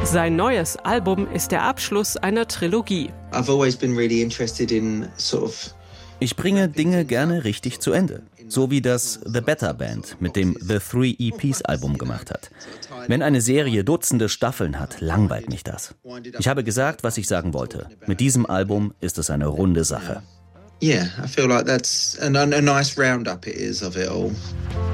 Sein neues Album ist der Abschluss einer Trilogie. Ich bringe Dinge gerne richtig zu Ende. So wie das The Better Band mit dem The Three EPs Album gemacht hat. Wenn eine Serie Dutzende Staffeln hat, langweilt mich das. Ich habe gesagt, was ich sagen wollte. Mit diesem Album ist es eine runde Sache. Yeah, I feel like that's a nice roundup it is of it all.